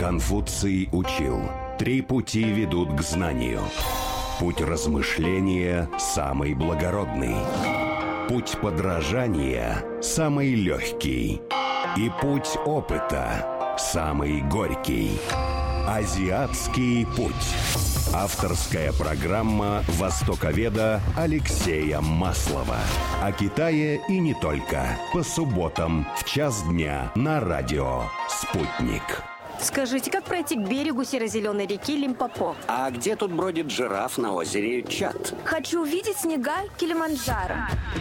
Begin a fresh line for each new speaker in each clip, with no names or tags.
Конфуций учил: 3 пути ведут к знанию. Путь размышления самый благородный. Путь подражания самый легкий. И путь опыта самый горький. Азиатский путь. Авторская программа востоковеда Алексея Маслова. О Китае и не только. По субботам в 1:00 дня на радио «Спутник».
Скажите, как пройти к берегу серо-зеленой реки Лимпопо?
А где тут бродит жираф на озере Чад?
Хочу увидеть снега Килиманджаро.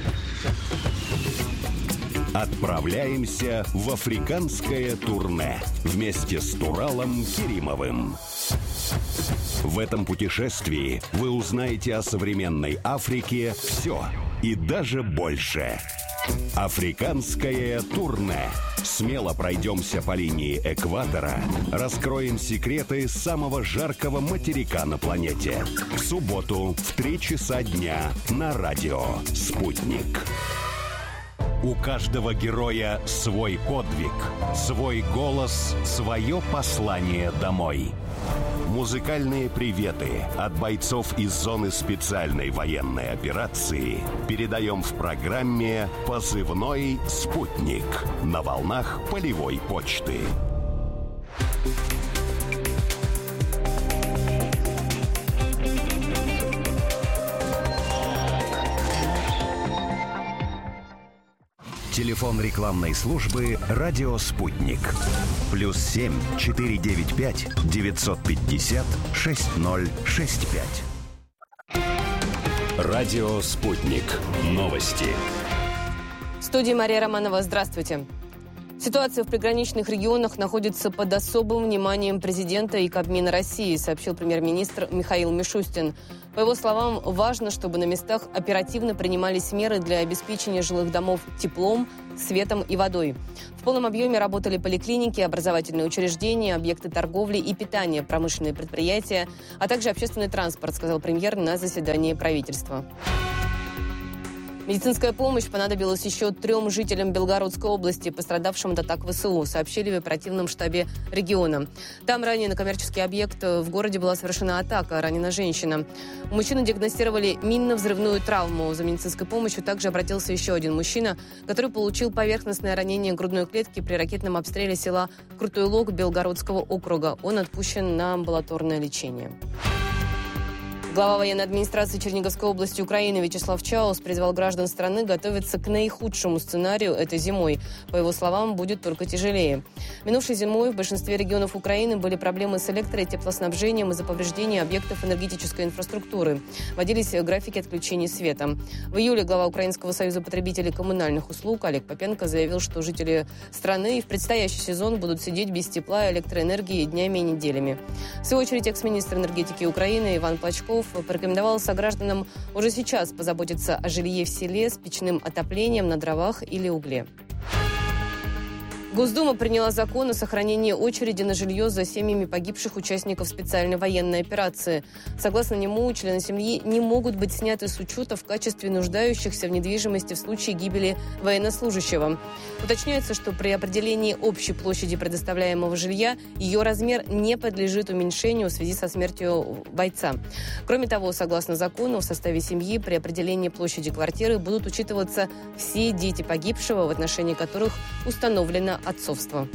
Отправляемся в африканское турне вместе с Туралом Керимовым. В этом путешествии вы узнаете о современной Африке все и даже больше. Африканское турне. Смело пройдемся по линии экватора, раскроем секреты самого жаркого материка на планете. В субботу в 3:00 дня на радио «Спутник». У каждого героя свой подвиг, свой голос, свое послание домой. Музыкальные приветы от бойцов из зоны специальной военной операции передаем в программе «Позывной Спутник» на волнах полевой почты. Телефон рекламной службы «Радио Спутник». +7 495 950 6065. Радио Спутник. Новости.
В студии Мария Романова. Здравствуйте. Ситуация в приграничных регионах находится под особым вниманием президента и Кабмина России, сообщил премьер-министр Михаил Мишустин. По его словам, важно, чтобы на местах оперативно принимались меры для обеспечения жилых домов теплом, светом и водой. В полном объеме работали поликлиники, образовательные учреждения, объекты торговли и питания, промышленные предприятия, а также общественный транспорт, сказал премьер на заседании правительства. Медицинская помощь понадобилась еще 3 жителям Белгородской области, пострадавшим от атак ВСУ, сообщили в оперативном штабе региона. Там ранее на коммерческий объект в городе была совершена атака, ранена женщина. У мужчины диагностировали минно-взрывную травму. За медицинской помощью также обратился еще один мужчина, который получил поверхностное ранение грудной клетки при ракетном обстреле села Крутой Лог Белгородского округа. Он отпущен на амбулаторное лечение. Глава военной администрации Черниговской области Украины Вячеслав Чаус призвал граждан страны готовиться к наихудшему сценарию этой зимой. По его словам, будет только тяжелее. Минувшей зимой в большинстве регионов Украины были проблемы с электро- и теплоснабжением из-за повреждения объектов энергетической инфраструктуры. Вводились графики отключений света. В июле глава Украинского союза потребителей коммунальных услуг Олег Попенко заявил, что жители страны и в предстоящий сезон будут сидеть без тепла и электроэнергии днями и неделями. В свою очередь, экс-министр энергетики Украины Иван Плачков порекомендовал согражданам уже сейчас позаботиться о жилье в селе с печным отоплением на дровах или угле. Госдума приняла закон о сохранении очереди на жилье за семьями погибших участников специальной военной операции. Согласно нему, члены семьи не могут быть сняты с учета в качестве нуждающихся в недвижимости в случае гибели военнослужащего. Уточняется, что при определении общей площади предоставляемого жилья ее размер не подлежит уменьшению в связи со смертью бойца. Кроме того, согласно закону, в составе семьи при определении площади квартиры будут учитываться все дети погибшего, в отношении которых установлено отцовство.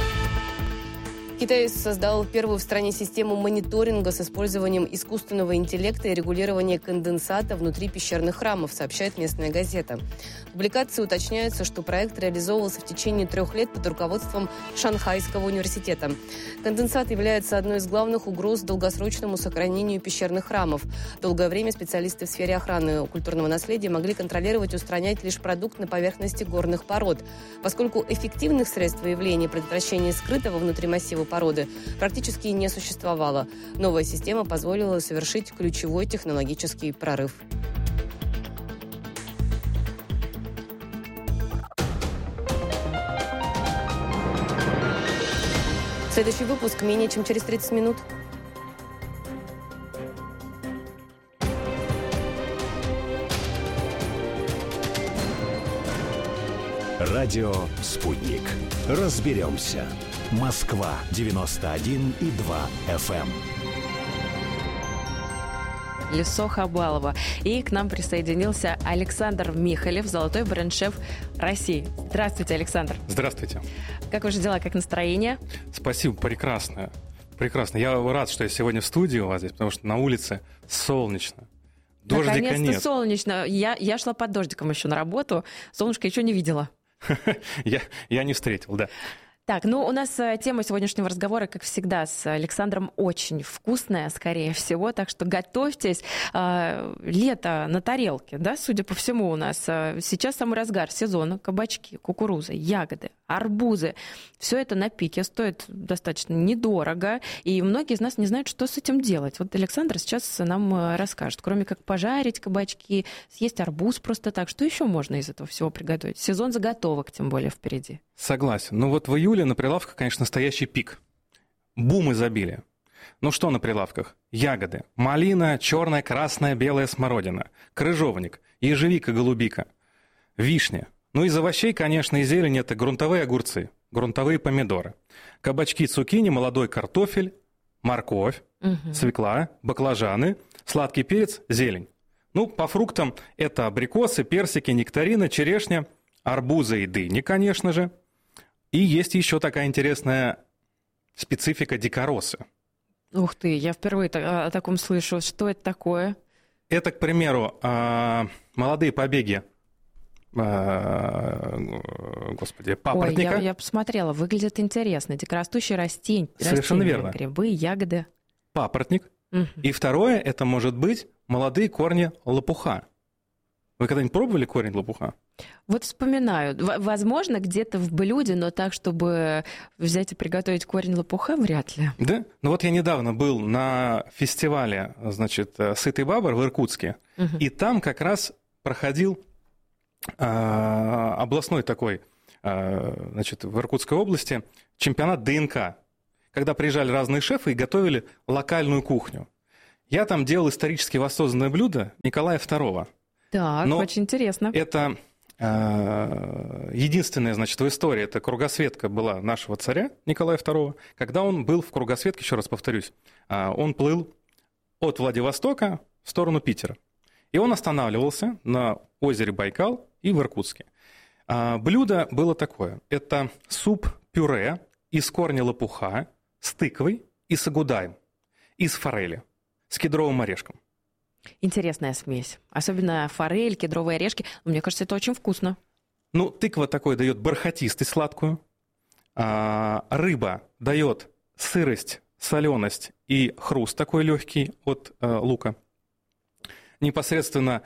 Китай создал первую в стране систему мониторинга с использованием искусственного интеллекта и регулирования конденсата внутри пещерных храмов, сообщает местная газета. В публикации уточняется, что проект реализовывался в течение 3 лет под руководством Шанхайского университета. Конденсат является одной из главных угроз долгосрочному сохранению пещерных храмов. Долгое время специалисты в сфере охраны культурного наследия могли контролировать и устранять лишь продукт на поверхности горных пород. Поскольку эффективных средств выявления и предотвращения скрытого внутри массива породы практически не существовало. Новая система позволила совершить ключевой технологический прорыв. Следующий выпуск менее чем через 30 минут.
Радио «Спутник». Разберемся. Москва 91,2 FM.
Лисо Хабалова. И к нам присоединился Александр Михалев, золотой бренд-шеф России. Здравствуйте, Александр.
Здравствуйте.
Как ваши дела, как настроение?
Спасибо, прекрасно. Прекрасно. Я рад, что я сегодня в студии у вас здесь, потому что на улице солнечно. Дождика
Наконец-то
нет.
солнечно. Я шла под дождиком еще на работу. Солнышко еще не видела.
Я не встретил, да.
Так, у нас тема сегодняшнего разговора, как всегда, с Александром очень вкусная, скорее всего, так что готовьтесь. Лето на тарелке, да, судя по всему у нас. Сейчас самый разгар сезона. Кабачки, кукуруза, ягоды, арбузы. Все это на пике, стоит достаточно недорого, и многие из нас не знают, что с этим делать. Вот Александр сейчас нам расскажет. Кроме как пожарить кабачки, съесть арбуз просто так, что еще можно из этого всего приготовить? Сезон заготовок, тем более, впереди.
Согласен. В июле на прилавках, конечно, настоящий пик. Бум изобилия. Что на прилавках? Ягоды. Малина, черная, красная, белая смородина. Крыжовник, ежевика, голубика. Вишня. Из овощей, конечно, и зелень – это грунтовые огурцы, грунтовые помидоры. Кабачки, цукини, молодой картофель, морковь, свекла, баклажаны, сладкий перец, зелень. По фруктам это абрикосы, персики, нектарины, черешня, арбузы и дыни, конечно же. И есть еще такая интересная специфика дикоросы.
Ух ты, я впервые о таком слышу. Что это такое?
Это, к примеру, молодые побеги папоротника.
Ой, я посмотрела, выглядит интересно. Дикорастущие растения.
Совершенно верно.
Грибы, ягоды.
Папоротник. И второе, это может быть молодые корни лопуха. Вы когда-нибудь пробовали корень лопуха?
Вот вспоминаю. Возможно, где-то в блюде, но так, чтобы взять и приготовить корень лопуха, вряд ли.
Да? Я недавно был на фестивале, «Сытый бабр» в Иркутске, и там как раз проходил областной такой, в Иркутской области, чемпионат ДНК, когда приезжали разные шефы и готовили локальную кухню. Я там делал исторически воссозданное блюдо Николая II.
Так, очень интересно.
Это единственная, в истории, это кругосветка была нашего царя Николая II. Когда он был в кругосветке, еще раз повторюсь, он плыл от Владивостока в сторону Питера. И он останавливался на озере Байкал и в Иркутске. Блюдо было такое. Это суп-пюре из корня лопуха с тыквой и с агудаем, и с форели, с кедровым орешком.
Интересная смесь. Особенно форель, кедровые орешки. Мне кажется, это очень вкусно.
Тыква такой дает бархатистость сладкую. Рыба дает сырость, соленость и хруст такой легкий от лука. Непосредственно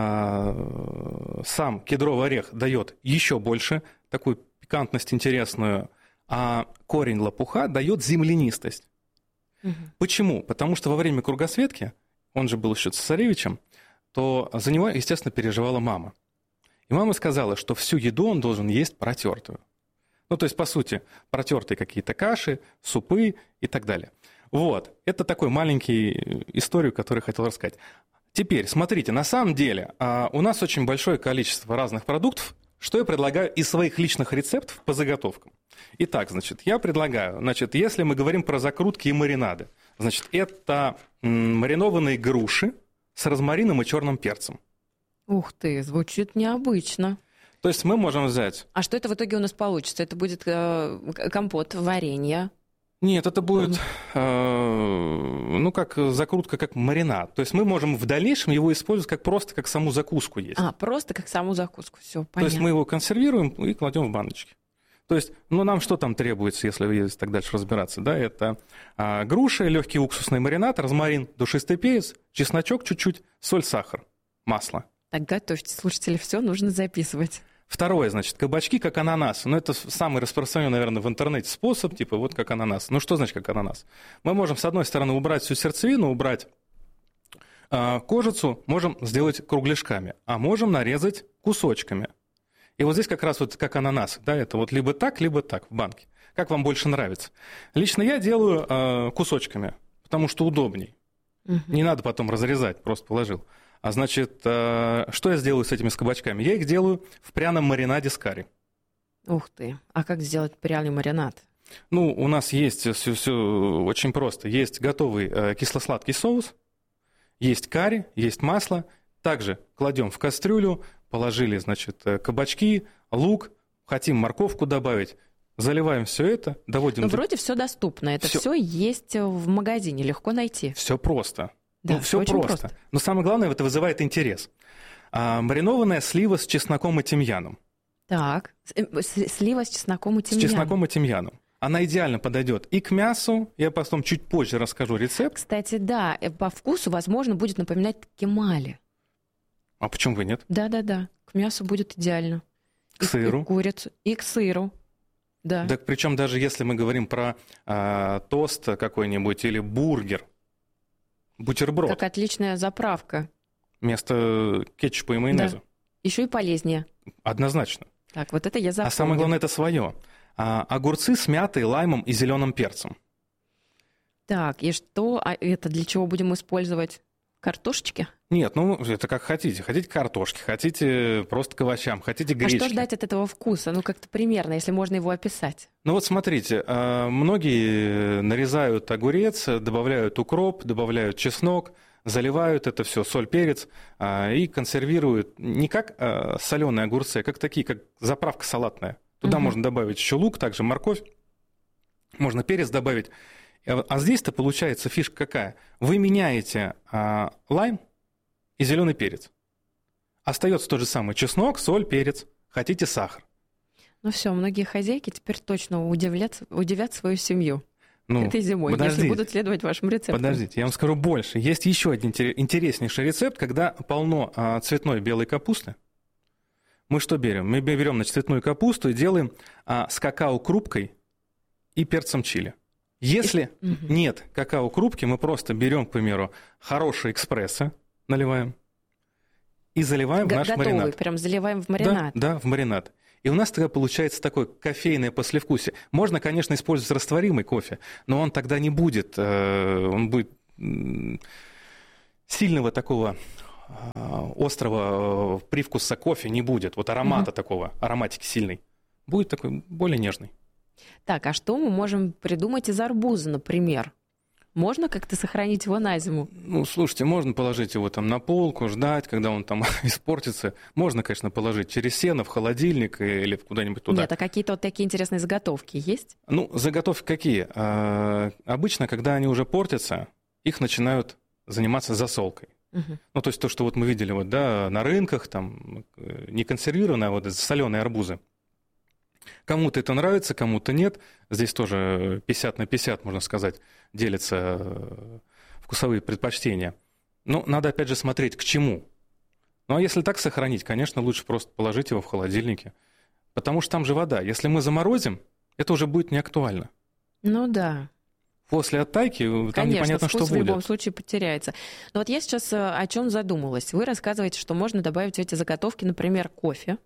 сам кедровый орех дает еще больше такую пикантность интересную, а корень лопуха дает землянистость. Почему? Потому что во время кругосветки, он же был еще цесаревичем, то за него, естественно, переживала мама. И мама сказала, что всю еду он должен есть протертую. То есть, по сути, протертые какие-то каши, супы и так далее. Это такой маленький историю, которую я хотел рассказать. Теперь, смотрите, на самом деле у нас очень большое количество разных продуктов, что я предлагаю из своих личных рецептов по заготовкам. Итак, я предлагаю, если мы говорим про закрутки и маринады, это маринованные груши с розмарином и черным перцем.
Ух ты, звучит необычно.
То есть мы можем взять...
А что это в итоге у нас получится? Это будет компот, варенье?
Нет, это будет, как закрутка, как маринад. То есть мы можем в дальнейшем его использовать просто как саму закуску есть.
Просто как саму закуску, все понятно.
То есть мы его консервируем и кладем в баночки. То есть, нам что там требуется, если так дальше разбираться, да, это груши, легкий уксусный маринад, розмарин, душистый перец, чесночок чуть-чуть, соль, сахар, масло.
Так, готовьте, слушатели, все нужно записывать.
Второе, кабачки как ананас. Это самый распространенный, наверное, в интернете способ, как ананас. Что значит как ананас? Мы можем, с одной стороны, убрать всю сердцевину, убрать кожицу, можем сделать кругляшками, а можем нарезать кусочками. И здесь как раз как ананас, да, это либо так в банке. Как вам больше нравится? Лично я делаю кусочками, потому что удобней. Не надо потом разрезать, просто положил. Что я сделаю с этими кабачками? Я их делаю в пряном маринаде с карри.
Ух ты, а как сделать пряный маринад?
Ну, у нас есть все очень просто. Есть готовый кисло-сладкий соус, есть карри, есть масло. Также кладем в кастрюлю, положили, значит, кабачки, лук, хотим морковку добавить, заливаем все это, доводим...
Но вроде все доступно, это все есть в магазине, легко найти.
Все просто.
Да,
ну, все просто. Но самое главное, это вызывает интерес. Маринованная слива с чесноком и тимьяном.
Так, слива с чесноком и тимьяном.
С чесноком и тимьяном. Она идеально подойдет и к мясу, я потом чуть позже расскажу рецепт.
Кстати, да, по вкусу, возможно, будет напоминать кемали.
А почему бы нет?
Да-да-да, к мясу будет идеально.
К сыру.
И к курицу, и к сыру. Да.
Так причем даже если мы говорим про тост какой-нибудь или бургер, бутерброд.
Как отличная заправка.
Вместо кетчупа и майонеза.
Да. Еще и полезнее.
Однозначно.
Так, вот это я запомню.
А самое главное, это свое. Огурцы с мятой, лаймом и зеленым перцем.
Так, и что? А это для чего будем использовать? Картошечки?
Нет, ну это как хотите. Хотите картошки, хотите просто к овощам, хотите гречки.
А что ждать от этого вкуса? Ну, как-то примерно, если можно его описать.
Ну вот смотрите, многие нарезают огурец, добавляют укроп, добавляют чеснок, заливают это все, соль, перец, и консервируют не как соленые огурцы, а как такие, как заправка салатная. Туда можно добавить еще лук, также морковь, можно перец добавить. А здесь-то получается фишка какая? Вы меняете лайм и зеленый перец. Остается тот же самый чеснок, соль, перец. Хотите сахар.
Ну все, многие хозяйки теперь точно удивят свою семью этой зимой,
подождите,
если будут следовать вашим рецептам.
Подождите, я вам скажу больше. Есть еще один интереснейший рецепт, когда полно цветной белой капусты. Мы что берем? Мы берем, значит, цветную капусту и делаем с какао-крупкой и перцем чили. Если нет какао-крупки, мы просто берем, к примеру, хорошие экспрессы, наливаем и заливаем в наш маринад.
Готовый, прям заливаем в маринад.
Да, в маринад. И у нас тогда получается такое кофейное послевкусие. Можно, конечно, использовать растворимый кофе, но он тогда не будет, он будет сильного такого острого привкуса кофе не будет, вот аромата такого, ароматики сильной. Будет такой более нежный.
Так, а что мы можем придумать из арбуза, например? Можно как-то сохранить его на зиму?
Ну, слушайте, можно положить его там на полку, ждать, когда он там испортится. Можно, конечно, положить через сено в холодильник или куда-нибудь туда.
Нет, а какие-то вот такие интересные заготовки есть?
Ну, заготовки какие? Обычно, когда они уже портятся, их начинают заниматься засолкой. Ну, то есть то, что вот мы видели вот, да, на рынках, там, не консервированные, а вот соленые арбузы. Кому-то это нравится, кому-то нет. Здесь тоже 50 на 50, можно сказать, делятся вкусовые предпочтения. Но надо, опять же, смотреть, к чему. Ну, а если так сохранить, конечно, лучше просто положить его в холодильнике. Потому что там же вода. Если мы заморозим, это уже будет не актуально.
Ну, да.
После оттайки там
конечно,
непонятно, что будет.
Конечно, в любом случае потеряется. Но вот я сейчас о чем задумалась. Вы рассказываете, что можно добавить в эти заготовки, например, кофе.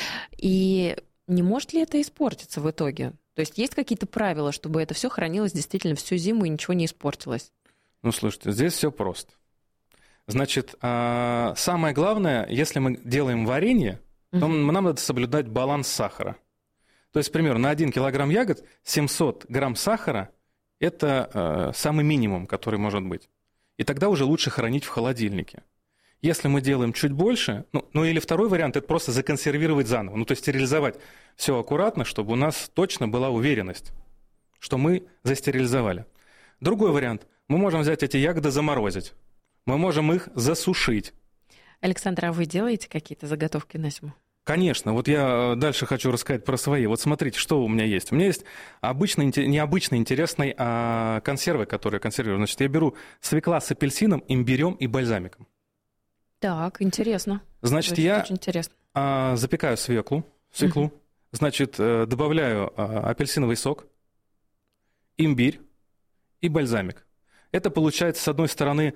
И не может ли это испортиться в итоге? То есть есть какие-то правила, чтобы это все хранилось действительно всю зиму и ничего не испортилось? Ну,
слушайте, здесь все просто. Значит, самое главное, если мы делаем варенье, то нам надо соблюдать баланс сахара. То есть, к примеру, на 1 килограмм ягод 700 грамм сахара – это самый минимум, который может быть. И тогда уже лучше хранить в холодильнике. Если мы делаем чуть больше, ну или второй вариант – это просто законсервировать заново, ну то есть стерилизовать все аккуратно, чтобы у нас точно была уверенность, что мы застерилизовали. Другой вариант – мы можем взять эти ягоды, заморозить, мы можем их засушить.
Александр, а вы делаете какие-то заготовки на зиму?
Конечно, вот я дальше хочу рассказать про свои. Вот смотрите, что у меня есть. У меня есть необычный, интересный консервы, которые я консервирую. Значит, я беру свекла с апельсином, имбирем и бальзамиком.
Так, интересно.
Значит, я запекаю свеклу, значит, добавляю апельсиновый сок, имбирь и бальзамик. Это получается, с одной стороны,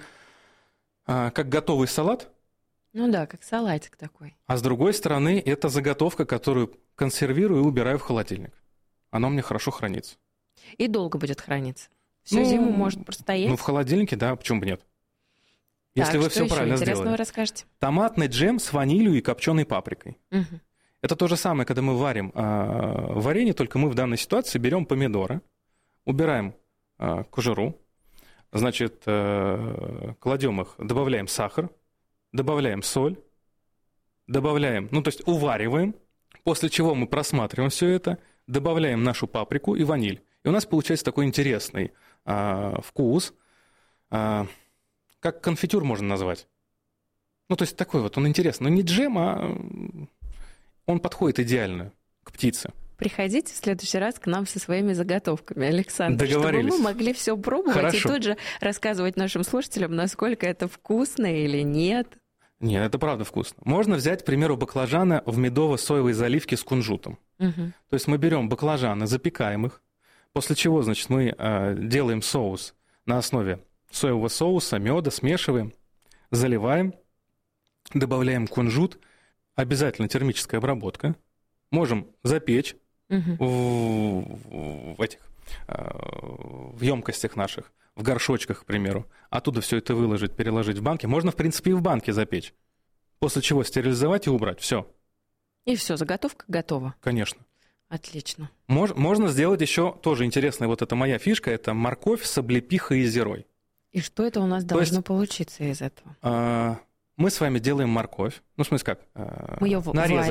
как готовый салат.
Ну да, как салатик такой.
А с другой стороны, это заготовка, которую консервирую и убираю в холодильник. Она у меня хорошо хранится.
И долго будет храниться? Всю зиму может простоять?
Ну, в холодильнике, да, почему бы нет? Если
так,
вы все правильно
сделали.
Интересного
вы расскажете?
Томатный джем с ванилью и копченой паприкой. Это то же самое, когда мы варим варенье, только мы в данной ситуации берем помидоры, убираем кожуру, значит, кладем их, добавляем сахар, добавляем соль, добавляем, то есть увариваем, после чего мы просматриваем все это, добавляем нашу паприку и ваниль. И у нас получается такой интересный вкус, как конфитюр можно назвать. То есть такой вот, он интересный. Но не джем, а он подходит идеально к птице.
Приходите в следующий раз к нам со своими заготовками, Александр,
Договорились.
чтобы мы могли все пробовать.
Хорошо.
И тут же рассказывать нашим слушателям, насколько это вкусно или нет.
Нет, это правда вкусно. Можно взять, к примеру, баклажаны в медово-соевой заливке с кунжутом.
Угу.
То есть мы берем баклажаны, запекаем их, после чего, значит, мы делаем соус на основе соевого соуса, меда, смешиваем, заливаем, добавляем кунжут, обязательно термическая обработка. Можем запечь в емкостях наших, в горшочках, к примеру. Оттуда все это выложить, переложить в банки. Можно, в принципе, и в банке запечь. После чего стерилизовать и убрать. Все.
И все, заготовка готова.
Конечно.
Отлично.
Можно сделать еще тоже интересная, вот это моя фишка, это морковь с облепихой и зирой.
И что это у нас должно получиться из этого?
Мы с вами делаем морковь. В смысле как?
Мы ее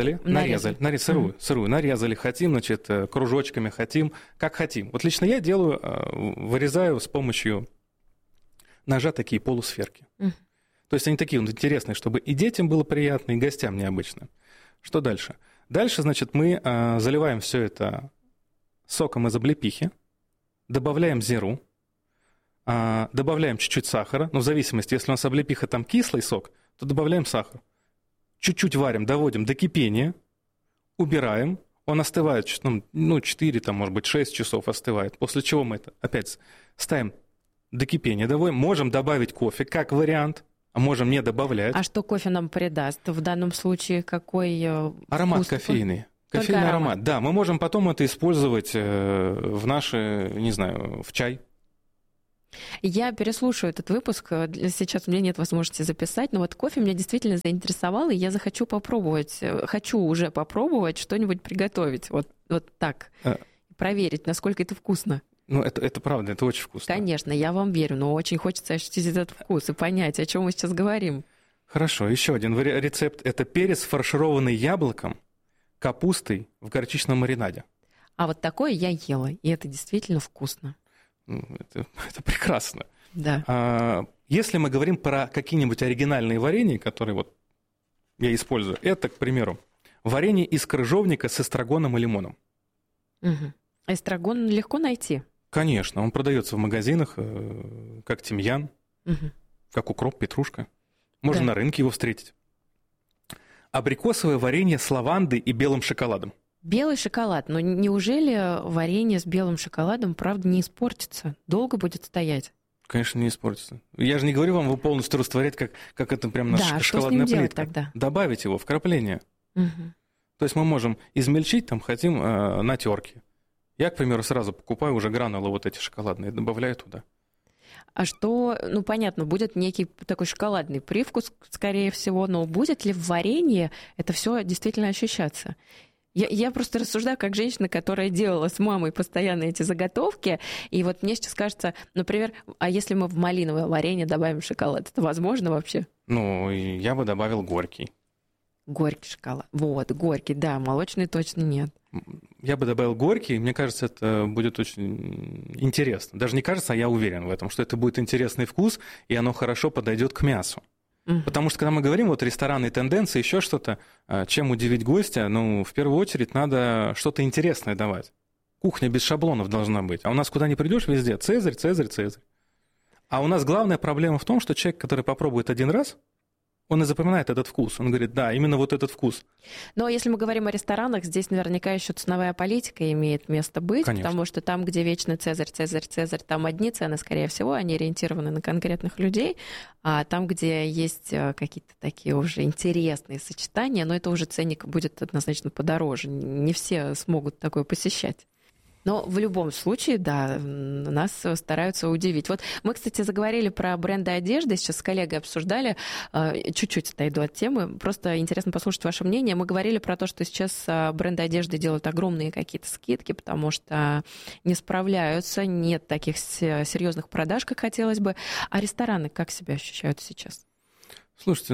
сырую нарезали. Хотим, значит, кружочками, хотим, как хотим. Вот лично я делаю, вырезаю с помощью ножа такие полусферки. То есть они такие интересные, чтобы и детям было приятно, и гостям необычно. Что дальше? Дальше, значит, мы заливаем все это соком из облепихи, добавляем зиру, добавляем чуть-чуть сахара, в зависимости, если у нас облепиха там кислый сок, то добавляем сахар. Чуть-чуть варим, доводим до кипения, убираем, он остывает, 4, там, может быть, 6 часов остывает, после чего мы это опять ставим до кипения, доводим, можем добавить кофе как вариант, а можем не добавлять.
А что кофе нам придаст? В данном случае какой
аромат
вкус?
Кофейный.
Только
Кофейный аромат. Да, мы можем потом это использовать в наши, не знаю, в чай.
Я переслушаю этот выпуск. Сейчас у меня нет возможности записать, но вот кофе меня действительно заинтересовал, и я захочу попробовать. Хочу уже попробовать что-нибудь приготовить. Вот так. Проверить, насколько это вкусно.
Это правда, это очень вкусно.
Конечно, я вам верю, но очень хочется ощутить этот вкус и понять, о чем мы сейчас говорим.
Хорошо, еще один рецепт. Это перец, фаршированный яблоком, капустой в горчичном маринаде.
А вот такое я ела, и это действительно вкусно.
Это прекрасно.
Да.
Если мы говорим про какие-нибудь оригинальные варенья, которые вот я использую, это, к примеру, варенье из крыжовника с эстрагоном и лимоном.
Угу. Эстрагон легко найти?
Конечно, он продается в магазинах, как тимьян, как укроп, петрушка. Можно на рынке его встретить. Абрикосовое варенье с лавандой и белым шоколадом.
Белый шоколад. Но неужели варенье с белым шоколадом, правда, не испортится? Долго будет стоять?
Конечно, не испортится. Я же не говорю вам его полностью растворять, как это прям наша шоколадная плитка.
Тогда?
Добавить его, вкрапление.
Угу.
То есть мы можем измельчить, там хотим на терке. Я, к примеру, сразу покупаю уже гранулы вот эти шоколадные, добавляю туда.
А что, понятно, будет некий такой шоколадный привкус, скорее всего, но будет ли в варенье это все действительно ощущаться? Я просто рассуждаю как женщина, которая делала с мамой постоянно эти заготовки, и вот мне сейчас кажется, например, а если мы в малиновое варенье добавим шоколад, это возможно вообще?
Я бы добавил горький.
Горький шоколад. Вот, горький, да, молочный точно нет.
Я бы добавил горький, мне кажется, это будет очень интересно. Даже не кажется, а я уверен в этом, что это будет интересный вкус, и оно хорошо подойдет к мясу. Потому что, когда мы говорим вот ресторанные тенденции, еще что-то, чем удивить гостя, в первую очередь надо что-то интересное давать. Кухня без шаблонов должна быть. А у нас куда ни придешь, везде Цезарь, Цезарь, Цезарь. А у нас главная проблема в том, что человек, который попробует один раз, он и запоминает этот вкус. Он говорит, да, именно вот этот вкус.
Но если мы говорим о ресторанах, здесь наверняка еще ценовая политика имеет место быть,
конечно.
Потому что там, где вечно Цезарь, Цезарь, Цезарь, там одни цены, скорее всего, они ориентированы на конкретных людей, а там, где есть какие-то такие уже интересные сочетания, но это уже ценник будет однозначно подороже. Не все смогут такое посещать. Но в любом случае, да, нас стараются удивить. Вот мы, кстати, заговорили про бренды одежды, сейчас с коллегой обсуждали, чуть-чуть отойду от темы, просто интересно послушать ваше мнение. Мы говорили про то, что сейчас бренды одежды делают огромные какие-то скидки, потому что не справляются, нет таких серьезных продаж, как хотелось бы. А рестораны как себя ощущают сейчас?
Слушайте,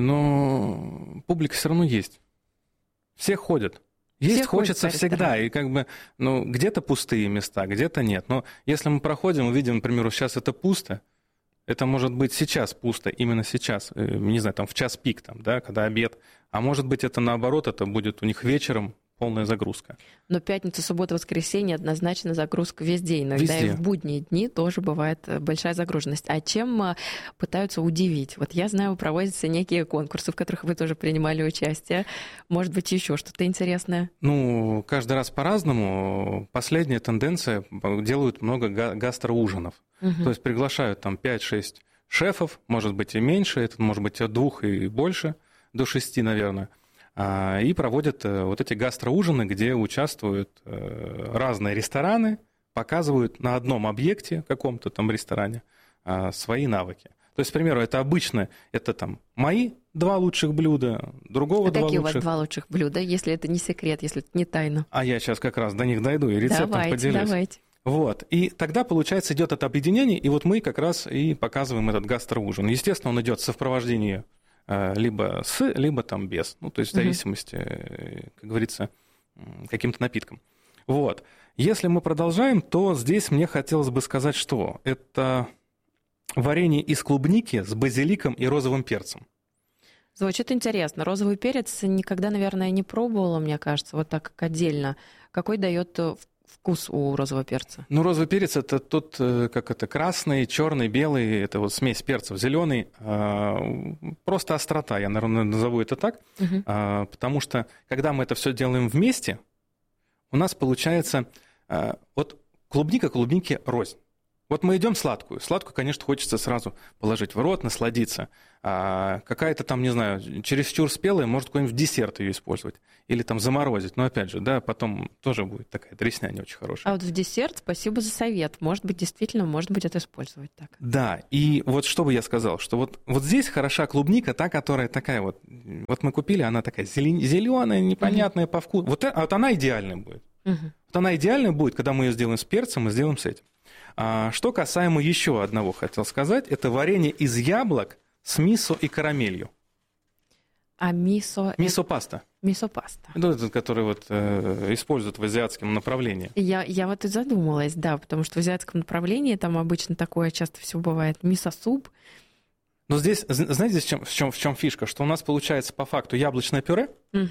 но публика все равно есть. Все ходят. Есть хочется всегда, и как бы, где-то пустые места, где-то нет. Но если мы проходим, увидим, например, сейчас это пусто, это может быть сейчас пусто, именно сейчас, не знаю, там в час пик, там, да, когда обед, а может быть это наоборот, это будет у них вечером полная загрузка.
Но пятница, суббота, воскресенье однозначно загрузка везде. Иногда и в будние дни тоже бывает большая загруженность. А чем пытаются удивить? Вот я знаю, проводятся некие конкурсы, в которых вы тоже принимали участие. Может быть, еще что-то интересное?
Каждый раз по-разному. Последняя тенденция, делают много гастроужинов. То есть приглашают там 5-6 шефов, может быть и меньше, это может быть от 2 и больше, до 6, наверное. И проводят вот эти гастроужины, где участвуют разные рестораны, показывают на одном объекте, каком-то там ресторане, свои навыки. То есть, к примеру, это обычно, это там мои 2 лучших блюда, другого 2 лучших.
Какие у вас 2 лучших блюда, если это не секрет, если это не тайна?
А я сейчас как раз до них дойду и рецептом поделюсь.
Давайте.
Вот. И тогда, получается, идет это объединение, и вот мы как раз и показываем этот гастроужин. Естественно, он идет в сопровождении либо с, либо там без. То есть в зависимости, как говорится, каким-то напитком. Вот. Если мы продолжаем, то здесь мне хотелось бы сказать, что это варенье из клубники с базиликом и розовым перцем.
Звучит интересно. Розовый перец никогда, наверное, не пробовала, мне кажется, вот так как отдельно. Какой дает вкус у розового перца?
Розовый перец — это тот, как это, красный, черный, белый, это вот смесь перцев, зеленый. Просто острота, я, наверное, назову это так. Потому что, когда мы это все делаем вместе, у нас получается вот клубника клубнике рознь. Вот мы идем сладкую. Сладкую, конечно, хочется сразу положить в рот, насладиться. Какая-то там, не знаю, чересчур спелая, может какой-нибудь десерт ее использовать. Или там заморозить. Но опять же, да, потом тоже будет такая дресня не очень хорошая.
А вот в десерт спасибо за совет. Может быть, действительно, может быть, это использовать так.
Да, и вот что бы я сказал, что вот здесь хороша клубника, та, которая такая вот мы купили, она такая зеленая, непонятная по вкусу. Вот она идеальная будет. Вот она идеальная будет, когда мы ее сделаем с перцем и сделаем с этим. Что касаемо еще одного, хотел сказать, это варенье из яблок с мисо и карамелью.
А мисо...
Мисо-паста.
Мисо-паста.
Это, который вот используют в азиатском направлении.
Я вот и задумалась, да, потому что в азиатском направлении там обычно такое часто всего бывает. Мисо-суп.
Но здесь, знаете, в чем фишка? Что у нас получается по факту яблочное пюре,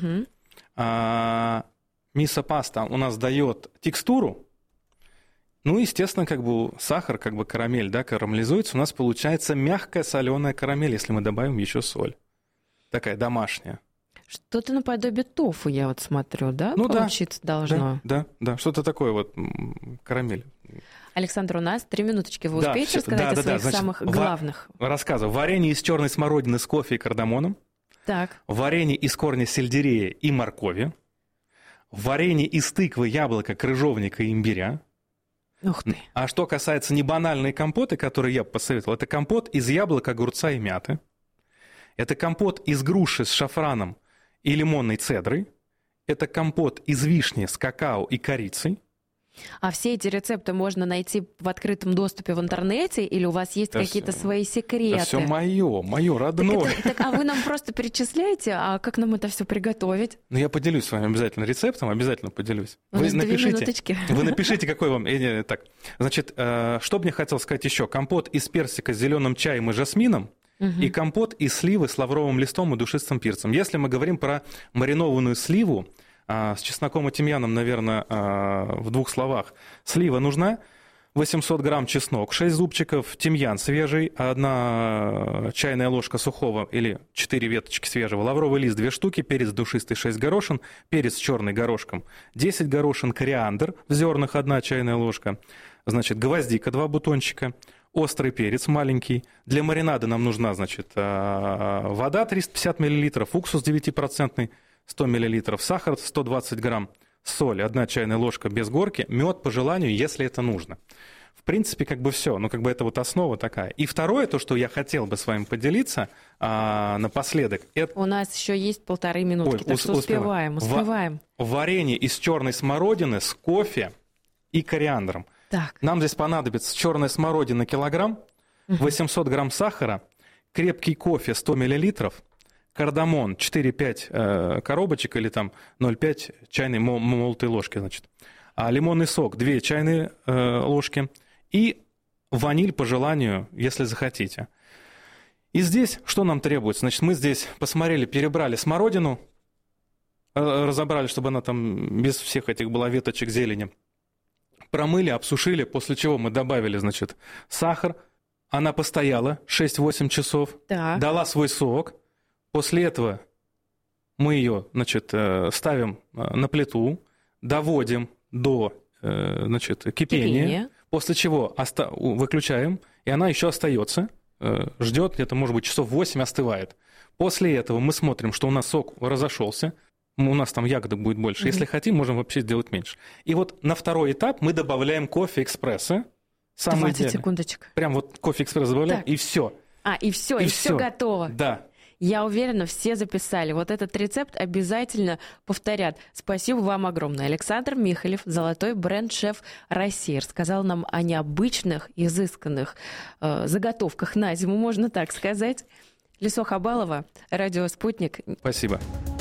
мисо-паста у нас дает текстуру, естественно, как бы сахар, как бы карамель, да, карамелизуется, у нас получается мягкая соленая карамель, если мы добавим еще соль. Такая домашняя.
Что-то наподобие тофу, я вот смотрю, да, получиться должно?
Да, что-то такое вот, карамель.
Александр, у нас 3 минуточки. Вы успеете рассказать о своих самых главных?
Рассказываю. Варенье из черной смородины с кофе и кардамоном.
Так.
Варенье из корня сельдерея и моркови. Варенье из тыквы, яблока, крыжовника и имбиря.
Ух ты.
А что касается небанальной компоты, которые я бы посоветовал, это компот из яблока, огурца и мяты. Это компот из груши с шафраном и лимонной цедрой. Это компот из вишни с какао и корицей.
А все эти рецепты можно найти в открытом доступе в интернете, или у вас есть какие-то свои секреты?
Это все мое родное.
А вы нам просто перечисляете, а как нам это все приготовить?
Я поделюсь с вами обязательно рецептом, обязательно поделюсь.
Вы
напишите, какой вам... Так, значит, что бы мне хотел сказать еще? Компот из персика с зеленым чаем и жасмином и компот из сливы с лавровым листом и душистым перцем. Если мы говорим про маринованную сливу, с чесноком и тимьяном, наверное, в 2 словах. Слива нужна, 800 грамм чеснок, 6 зубчиков, тимьян свежий, 1 чайная ложка сухого или 4 веточки свежего, лавровый лист 2 штуки, перец душистый 6 горошин, перец черный горошком 10 горошин, кориандр в зернах 1 чайная ложка, значит, гвоздика 2 бутончика, острый перец маленький. Для маринада нам нужна, значит, вода 350 мл, уксус 9%, 100 мл, сахар 120 грамм, соль, 1 чайная ложка без горки, мед по желанию, если это нужно. В принципе, как бы все, это вот основа такая. И второе, то, что я хотел бы с вами поделиться напоследок. Это...
У нас еще есть 1,5 минутки, так что успеваем.
Варенье из черной смородины с кофе и кориандром.
Так.
Нам здесь понадобится черная смородина килограмм, 800 грамм сахара, крепкий кофе 100 миллилитров, кардамон 4-5 коробочек или там 0,5 чайной молотой ложки, значит. Лимонный сок 2 чайные ложки и ваниль по желанию, если захотите. И здесь что нам требуется? Значит, мы здесь посмотрели, перебрали смородину, разобрали, чтобы она там без всех этих была веточек зелени. Промыли, обсушили, после чего мы добавили, значит, сахар. Она постояла 6-8 часов, дала свой сок. После этого мы ее, значит, ставим на плиту, доводим до, значит, кипения. После чего выключаем, и она еще остается, ждет где-то, может быть, часов 8 остывает. После этого мы смотрим, что у нас сок разошелся, у нас там ягоды будет больше. Если хотим, можем вообще сделать меньше. И вот на второй этап мы добавляем кофе экспрессо.
20 секундочек.
Прям вот кофе экспрессо добавляем, и все.
И все готово.
Да.
Я уверена, все записали. Вот этот рецепт обязательно повторят. Спасибо вам огромное. Александр Михалев, золотой бренд-шеф России, рассказал нам о необычных, изысканных заготовках на зиму, можно так сказать. Лисо Хабалова, радио «Спутник».
Спасибо.